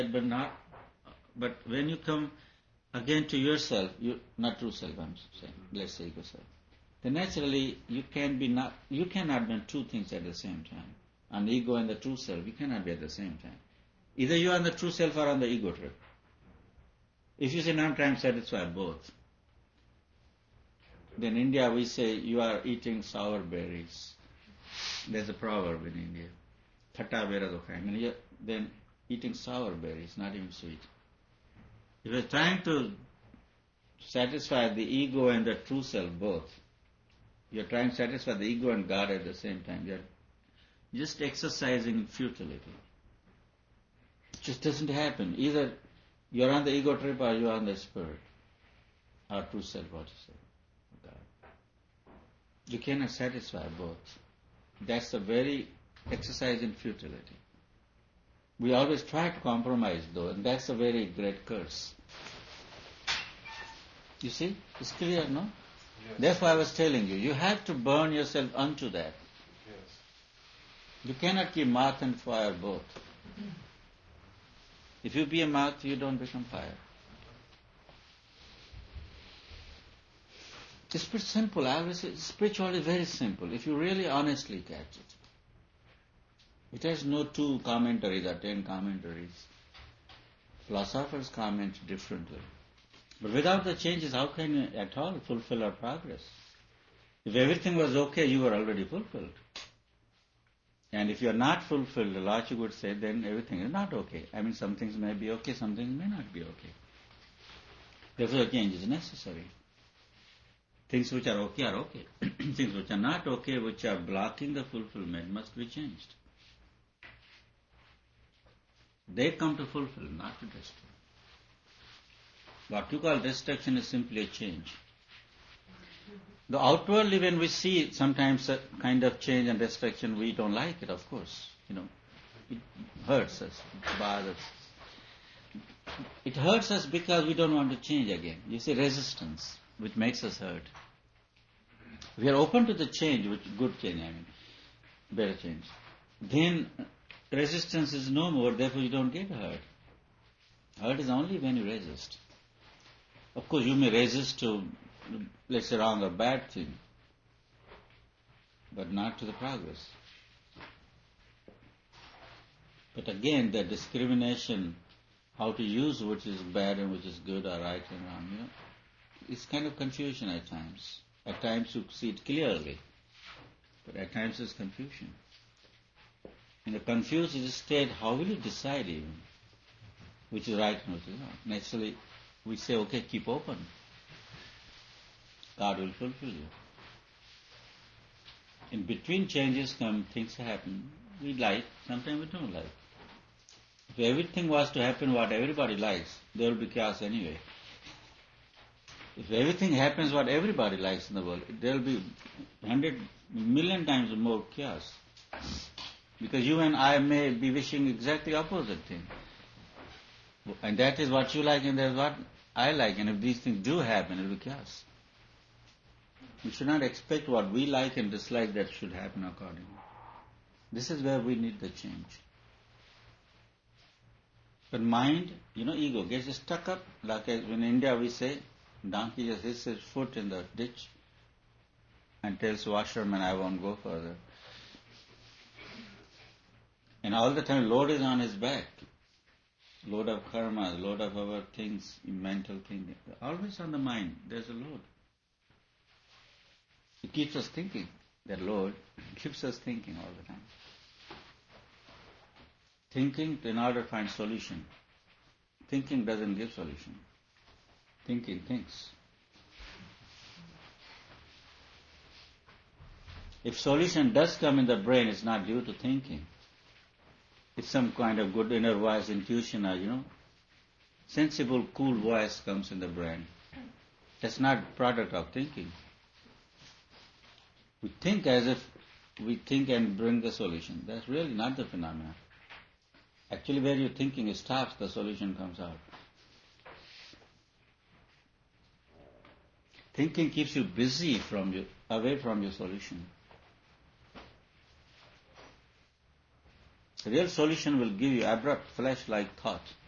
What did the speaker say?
but not. But when you come again to yourself, not true self, I'm saying, let's say ego self, then naturally you cannot be two things at the same time. An ego and the true self, you cannot be at the same time. Either you are on the true self or on the ego trip. If you say, no, I'm trying to satisfy both, then in India we say, you are eating sour berries. There's a proverb in India. Khatta bera do khayenge. Then eating sour berries, not even sweet. If you're trying to satisfy the ego and the true self both, you're trying to satisfy the ego and God at the same time. You're just exercising in futility. It just doesn't happen. Either you're on the ego trip or you're on the spirit. Or true self, what you say. God. You cannot satisfy both. That's a very exercise in futility. We always try to compromise though, and that's a very great curse. You see? It's clear, no? Yes. Therefore I was telling you, you have to burn yourself unto that. Yes. You cannot keep moth and fire both. If you be a moth, you don't become fire. It's pretty simple. I always say spirituality is very simple. If you really honestly catch it. It has no 2 commentaries or 10 commentaries. Philosophers comment differently. But without the changes, how can you at all fulfill our progress? If everything was okay, you were already fulfilled. And if you are not fulfilled, the logic would say, then everything is not okay. I mean, some things may be okay, some things may not be okay. Therefore, change is necessary. Things which are okay. Things which are not okay, which are blocking the fulfillment, must be changed. They come to fulfill, not to destroy. What you call destruction is simply a change. The outwardly, when we see sometimes a kind of change and destruction, we don't like it, of course. It hurts us, it bothers us. It hurts us because we don't want to change again. You see, resistance, which makes us hurt. We are open to the change, which good change, better change. Then resistance is no more, therefore you don't get hurt. Hurt is only when you resist. Of course, you may resist to, let's say, wrong or bad thing, but not to the progress. But again, the discrimination, how to use which is bad and which is good or right and wrong, it's kind of confusion at times. At times you see it clearly, but at times it's confusion. In a confused state, how will you decide even which is right and which is wrong? Naturally, we say, okay, keep open. God will fulfill you. In between changes come, things happen. We like, sometimes we don't like. If everything was to happen what everybody likes, there will be chaos anyway. If everything happens what everybody likes in the world, there will be 100 million times more chaos. Because you and I may be wishing exactly opposite thing. And that is what you like and that is what I like. And if these things do happen, it will be chaos. We should not expect what we like and dislike that should happen accordingly. This is where we need the change. But mind, ego gets stuck up. Like in India we say, donkey just hits his foot in the ditch and tells washerman, I won't go further. And all the time load is on his back. Load of karma, load of our things, mental things. Always on the mind, there's a load. It keeps us thinking. That load keeps us thinking all the time. Thinking in order to find solution. Thinking doesn't give solution. Thinking thinks. If solution does come in the brain, it's not due to thinking. It's some kind of good inner voice, intuition, or sensible, cool voice comes in the brain. That's not product of thinking. We think as if we think and bring the solution. That's really not the phenomenon. Actually, where your thinking stops, the solution comes out. Thinking keeps you busy away from your solution. The real solution will give you abrupt, flash-like thought.